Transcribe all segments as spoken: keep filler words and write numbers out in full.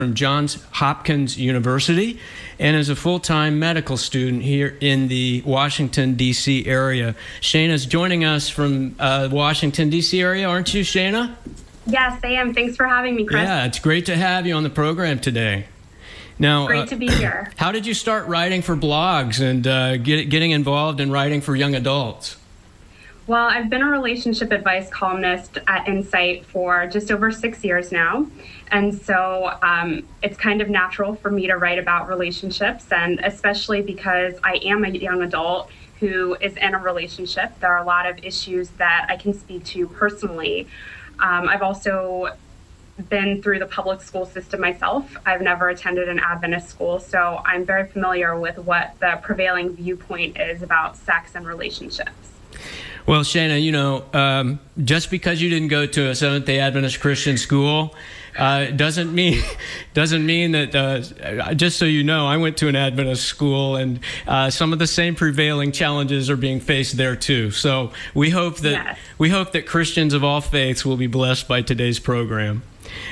from Johns Hopkins University and is a full-time medical student here in the Washington, D C area. Shayna's joining us from uh, Washington, D C area, aren't you, Shayna? Yes, I am. Thanks for having me, Chris. Yeah, it's great to have you on the program today. Now, great uh, to be here. How did you start writing for blogs and uh, get, getting involved in writing for young adults? Well, I've been a relationship advice columnist at Insight for just over six years now. And so um, it's kind of natural for me to write about relationships, and especially because I am a young adult who is in a relationship. There are a lot of issues that I can speak to personally. Um, I've also been through the public school system myself. I've never attended an Adventist school, so I'm very familiar with what the prevailing viewpoint is about sex and relationships. Well, Shayna, you know, um, just because you didn't go to a Seventh-day Adventist Christian school uh, doesn't mean doesn't mean that. Uh, just so you know, I went to an Adventist school, and uh, some of the same prevailing challenges are being faced there too. So we hope that yes. we hope that Christians of all faiths will be blessed by today's program.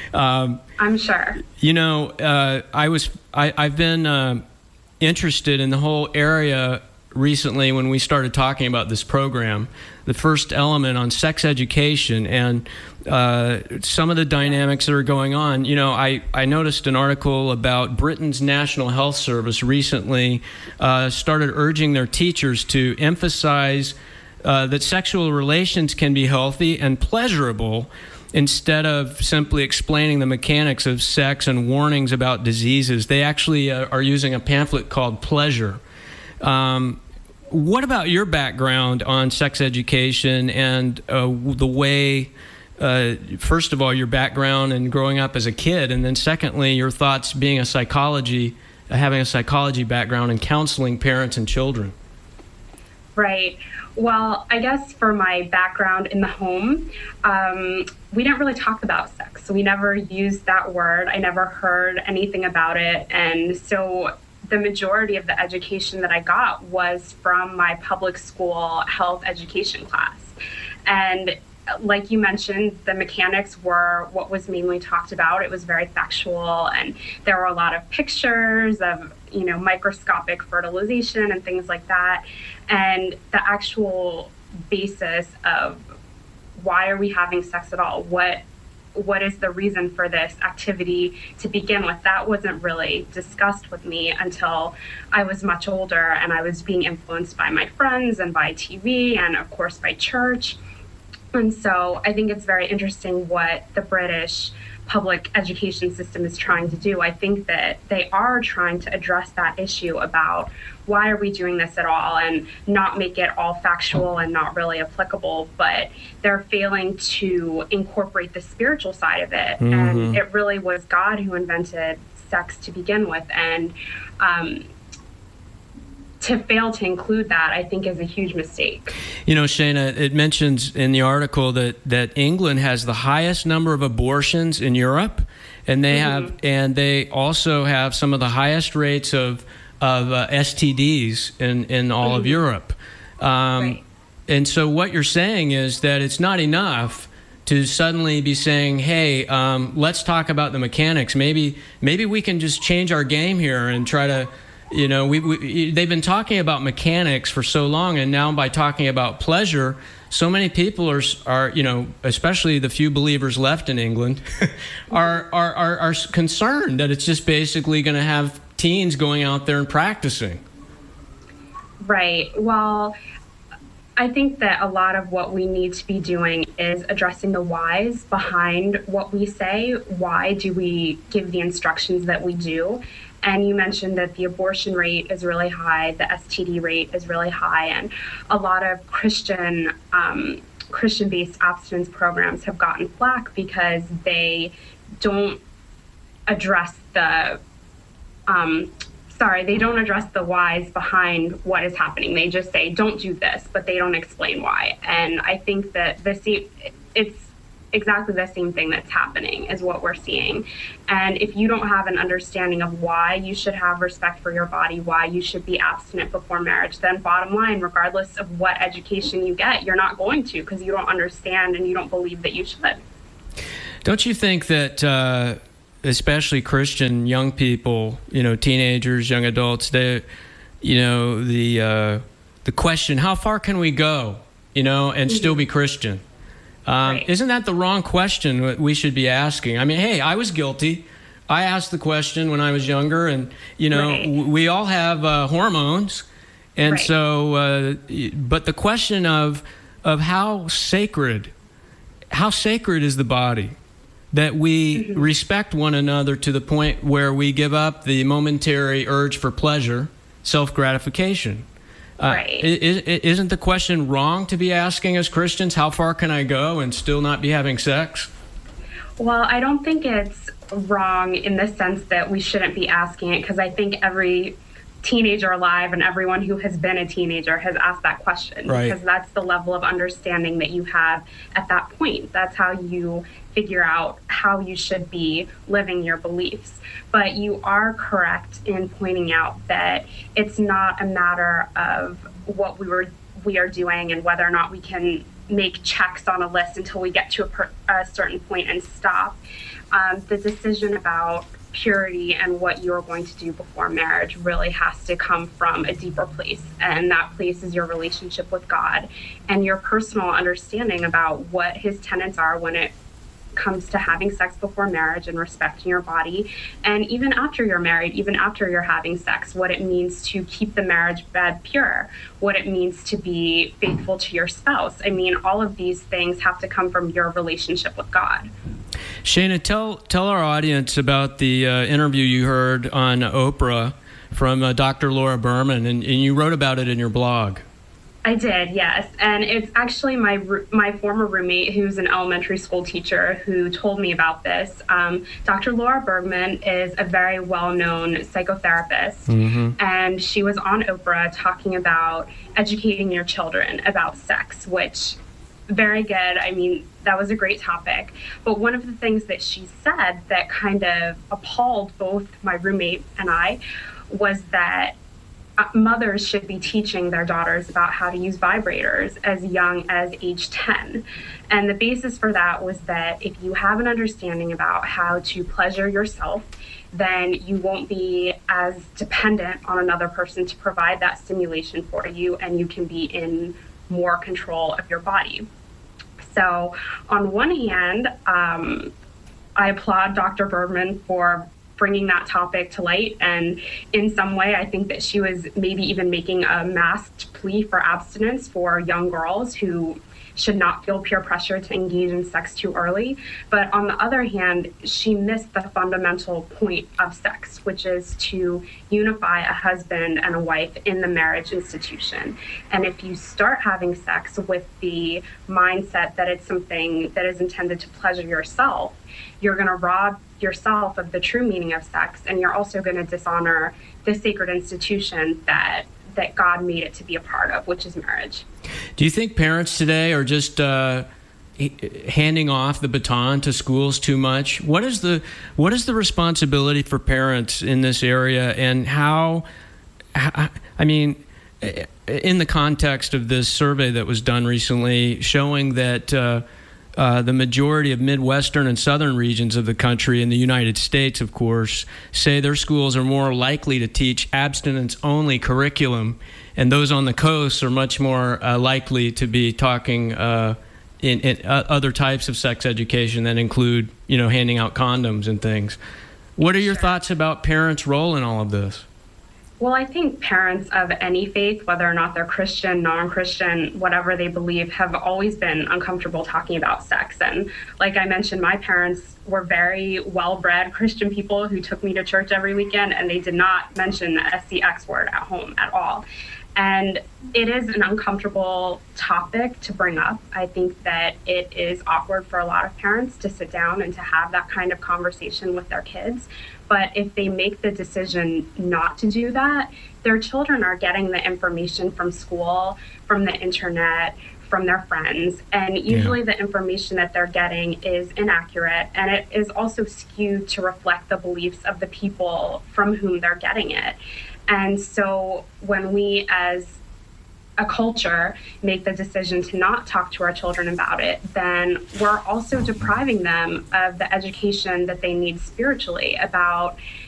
Um, I'm sure. You know, uh, I was I, I've been uh, interested in the whole area recently when we started talking about this program, the first element on sex education and uh, some of the dynamics that are going on. You know, I, I noticed an article about Britain's National Health Service recently uh, started urging their teachers to emphasize uh, that sexual relations can be healthy and pleasurable instead of simply explaining the mechanics of sex and warnings about diseases. They actually uh, are using a pamphlet called Pleasure. Um, what about your background on sex education and uh, the way, uh, first of all, your background and growing up as a kid, and then secondly, your thoughts being a psychology, uh, having a psychology background and counseling parents and children? Right. Well, I guess for my background in the home, um, we didn't really talk about sex. So we never used that word. I never heard anything about it. And so the majority of the education that I got was from my public school health education class. And like you mentioned, the mechanics were what was mainly talked about. It was very factual, and there were a lot of pictures of, you know, microscopic fertilization and things like that. And the actual basis of why are we having sex at all? What what is the reason for this activity to begin with? That wasn't really discussed with me until I was much older, and I was being influenced by my friends and by T V and, of course, by church. And so I think it's very interesting what the British public education system is trying to do. I think that they are trying to address that issue about why are we doing this at all, and not make it all factual and not really applicable, but they're failing to incorporate the spiritual side of it. Mm-hmm. And it really was God who invented sex to begin with. And um, to fail to include that, I think, is a huge mistake. You know, Shayna, it mentions in the article that, that England has the highest number of abortions in Europe, and they mm-hmm. have, and they also have some of the highest rates of of uh, S T Ds in in all mm-hmm. of Europe. Um, right. And so, what you're saying is that it's not enough to suddenly be saying, "Hey, um, let's talk about the mechanics. Maybe maybe we can just change our game here and try to." You know, we, we they've been talking about mechanics for so long, and now by talking about pleasure, so many people are are you know, especially the few believers left in England, are are are, are concerned that it's just basically going to have teens going out there and practicing. Right. Well, I think that a lot of what we need to be doing is addressing the whys behind what we say. Why do we give the instructions that we do? And you mentioned that the abortion rate is really high, the S T D rate is really high, and a lot of Christian, um, Christian-based abstinence programs have gotten flack because they don't address the, um, sorry, they don't address the whys behind what is happening. They just say, don't do this, but they don't explain why. And I think that this, it's exactly the same thing that's happening is what we're seeing. And if you don't have an understanding of why you should have respect for your body, why you should be abstinent before marriage, then bottom line, regardless of what education you get, you're not going to, because you don't understand and you don't believe that you should. Don't you think that uh, especially Christian young people, you know, teenagers, young adults, they, you know, the uh, the question, how far can we go, you know, and still be Christian? Um, Right. Isn't that the wrong question that we should be asking? I mean, hey, I was guilty. I asked the question when I was younger, and, you know, Right. w- we all have uh, hormones. And Right. so, uh, but the question of of how sacred, how sacred is the body, that we Mm-hmm. respect one another to the point where we give up the momentary urge for pleasure, self-gratification. Uh, Right. i- i- isn't the question wrong to be asking as Christians, how far can I go and still not be having sex? Well, I don't think it's wrong in the sense that we shouldn't be asking it, because I think every teenager alive and everyone who has been a teenager has asked that question, Right. because that's the level of understanding that you have at that point. That's how you figure out how you should be living your beliefs. But you are correct in pointing out that it's not a matter of what we were we are doing and whether or not we can make checks on a list until we get to a, per, a certain point and stop. Um, the decision about purity and what you're going to do before marriage really has to come from a deeper place, and that place is your relationship with God and your personal understanding about what his tenets are when it comes to having sex before marriage and respecting your body, and even after you're married, even after you're having sex, what it means to keep the marriage bed pure, what it means to be faithful to your spouse. I mean, all of these things have to come from your relationship with God. Shana, tell tell our audience about the uh, interview you heard on Oprah from uh, Doctor Laura Berman, and, and you wrote about it in your blog. I did, yes. And it's actually my roo- my former roommate, who's an elementary school teacher, who told me about this. Um, Doctor Laura Bergman is a very well-known psychotherapist, Mm-hmm. and she was on Oprah talking about educating your children about sex, which very good. I mean, that was a great topic. But one of the things that she said that kind of appalled both my roommate and I was that uh, mothers should be teaching their daughters about how to use vibrators as young as age ten. And the basis for that was that if you have an understanding about how to pleasure yourself, then you won't be as dependent on another person to provide that stimulation for you, and you can be in more control of your body. So on one hand, um, I applaud Doctor Bergman for bringing that topic to light. And in some way, I think that she was maybe even making a masked plea for abstinence for young girls who should not feel peer pressure to engage in sex too early. But on the other hand, she missed the fundamental point of sex, which is to unify a husband and a wife in the marriage institution. And if you start having sex with the mindset that it's something that is intended to pleasure yourself, you're going to rob yourself of the true meaning of sex, and you're also going to dishonor the sacred institution that that God made it to be a part of, which is marriage. Do you think parents today are just uh, handing off the baton to schools too much? What is the what is the responsibility for parents in this area, and how? I mean, in the context of this survey that was done recently, showing that uh, uh, the majority of Midwestern and Southern regions of the country, in the United States, of course, say their schools are more likely to teach abstinence-only curriculum, and those on the coast are much more uh, likely to be talking uh, in, in uh, other types of sex education that include, you know, handing out condoms and things. What are your thoughts about parents' role in all of this? Well, I think parents of any faith, whether or not they're Christian, non-Christian, whatever they believe, have always been uncomfortable talking about sex. And like I mentioned, my parents were very well-bred Christian people who took me to church every weekend, and they did not mention the S C X word at home at all. And it is an uncomfortable topic to bring up. I think that it is awkward for a lot of parents to sit down and to have that kind of conversation with their kids. But if they make the decision not to do that, their children are getting the information from school, from the internet, from their friends. And usually yeah. the information that they're getting is inaccurate, and it is also skewed to reflect the beliefs of the people from whom they're getting it. And so when we as a culture, make the decision to not talk to our children about it, then we're also depriving them of the education that they need spiritually about